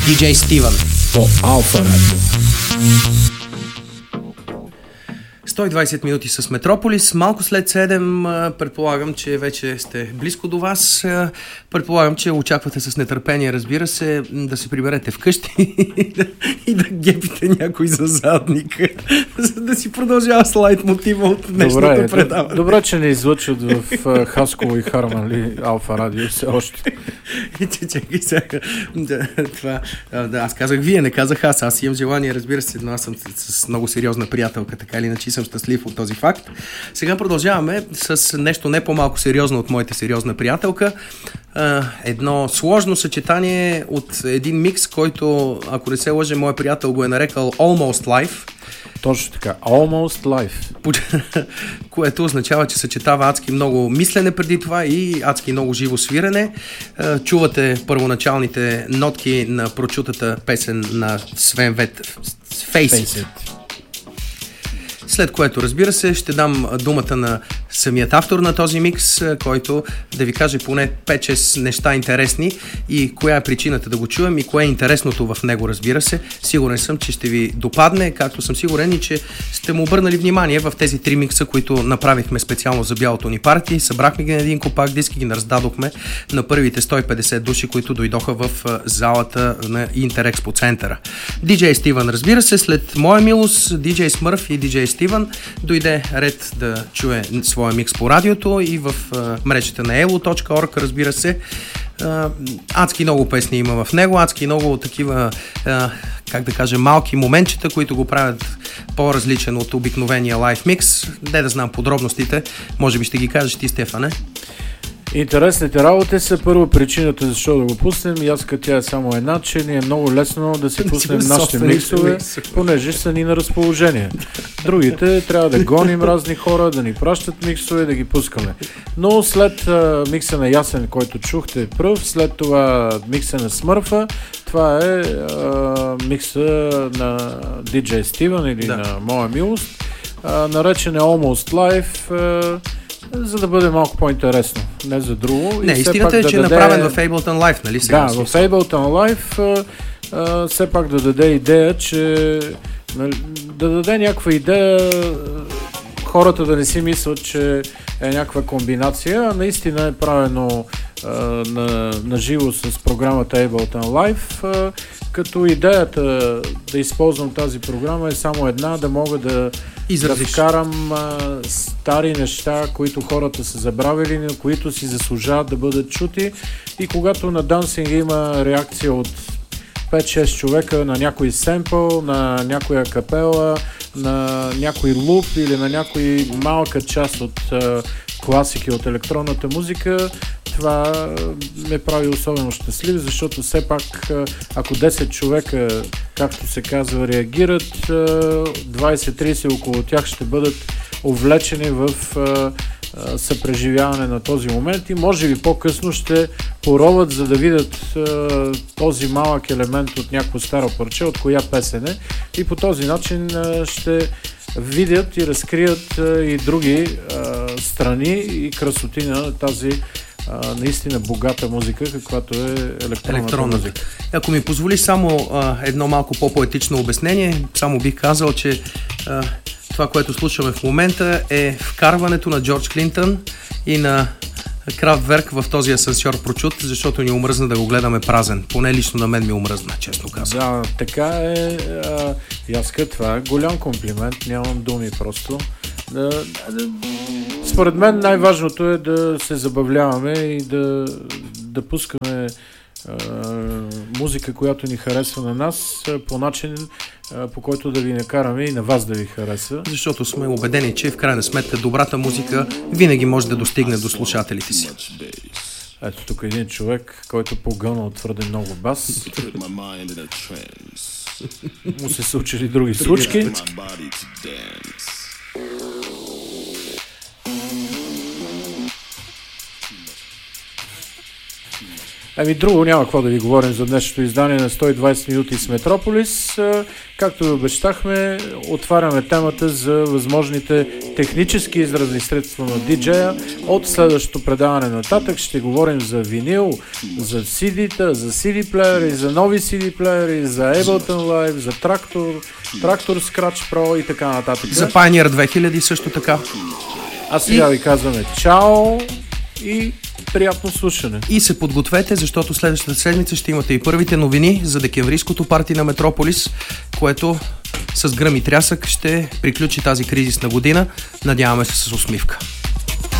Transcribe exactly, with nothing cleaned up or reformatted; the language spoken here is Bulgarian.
ди джей Стивън по Алфа Радио. сто и двайсет минути с Метрополис. Малко след седем, предполагам, че вече сте близко до вас. Предполагам, че очаквате с нетърпение, разбира се, да се приберете вкъщи и да, и да гепите някой за задник, за да си продължава слайд мотива от днешното предаване. Добре, че не излъчват в Хасково и Харманли Алфа Радио все още. Чекай сега. Да, това, да, аз казах вие, не казах аз. Аз имам желание, разбира се, но аз съм с много сериозна приятелка, така или иначе съм щастлив от този факт. Сега продължаваме с нещо не по-малко сериозно от моята сериозна приятелка. Едно сложно съчетание от един микс, който, ако не се лъже, моят приятел го е нарекал Almost Life. Точно така, Almost Life. Което означава, че съчетава адски много мислене преди това и адски много живо свирене. Чувате първоначалните нотки на прочутата песен на Свен Вет Face It. След което, разбира се, ще дам думата на самият автор на този микс, който да ви каже поне пет-шест неща интересни и коя е причината да го чуем и кое е интересното в него, разбира се. Сигурен съм, че ще ви допадне, както съм сигурен и че сте му обърнали внимание в тези три микса, които направихме специално за бялото ни парти. Събрахме ги на един копак диски, ги раздадохме на първите сто и петдесет души, които дойдоха в залата на Интерекспо центъра. ди джей Стивън, разбира се, след моя милост, ди джей Смърф и ди джей Стивън дойде ред да чуе своя микс по радиото и в а, мрежата на elo точка org, разбира се. А, адски много песни има в него, адски много такива, а, как да кажа, малки моментчета, които го правят по-различен от обикновения лайв микс. Де да знам подробностите, може би ще ги кажеш ти, Стефане. Интересните работи са първа причината защо да го пуснем и аз като тя е само една, че ни е много лесно да си пуснем нашите миксове, понеже са ни на разположение. Другите трябва да гоним разни хора, да ни пращат миксове, да ги пускаме. Но след а, микса на Ясен, който чухте пръв, след това микса на Смърфа, това е а, микса на ди джей Стивън или да. на Моя милост, а, наречен е Almost Life, а, за да бъде малко по-интересно, не за друго. Не, истината е, да че е даде... направен в Ableton Live, нали сега? Да, в Ableton Live а, а, все пак да даде идея, че да даде някаква идея хората да не си мислят, че е някаква комбинация, а наистина е правено а, на, на живо с програмата Ableton Live, а, като идеята да използвам тази програма е само една, да мога да да вкарам а, стари неща, които хората са забравили, но които си заслужават да бъдат чути. И когато на дансинг има реакция от пет-шест човека на някой семпъл, на някоя капела, на някой луп или на някой малка част от а, класики от електронната музика, това ме прави особено щастлив, защото все пак ако десет човека, както се казва, реагират, двайсет-трийсет около тях ще бъдат увлечени в съпреживяване на този момент и може би по-късно ще пороват, за да видят този малък елемент от някакво старо парче, от коя песен е, и по този начин ще видят и разкрият и други страни и красоти на тази А, наистина богата музика, каквато е електронната Електронна. музика. Ако ми позволиш само а, едно малко по-поетично обяснение, само бих казал, че а, това, което слушаме в момента е вкарването на Джордж Клинтън и на Крафтверк в този асансьор прочут, защото ни омръзна да го гледаме празен. Поне лично на мен ми омръзна, честно казвам. Да, така е. А, яска, това е голям комплимент, нямам думи просто. Да, да, според мен най-важното е да се забавляваме и да, да пускаме а, музика, която ни харесва на нас, по начин, а, по който да ви накараме и на вас да ви хареса. Защото сме убедени, че в крайна сметка добрата музика винаги може да достигне до слушателите си. Ето тук един човек, който погълна от твърде много бас. Му се случили други случки. Ами друго няма какво да ви говорим за днешното издание на сто и двайсет минути с Метрополис. Както ви обещахме, отваряме темата за възможните технически изразни средства на диджея. От следващото предаване нататък ще говорим за винил, за си ди-та, за си ди плеери, за нови си ди плеери, за Ableton Live, за трактор, трактор Scratch Pro и така нататък. За Pioneer две хиляди също така. А сега и... ви казваме чао и приятно слушане. И се подгответе, защото следващата седмица ще имате и първите новини за декемврийското парти на Метрополис, което с гръм и трясък ще приключи тази кризисна година. Надяваме се с усмивка.